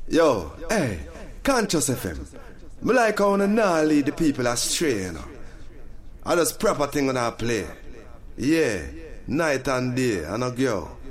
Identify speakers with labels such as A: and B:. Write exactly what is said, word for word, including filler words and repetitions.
A: Yo, hey, Conscious F M. Me like how you now lead the people astray, you know. I just proper thing when I play. Yeah, night and day, and a girl.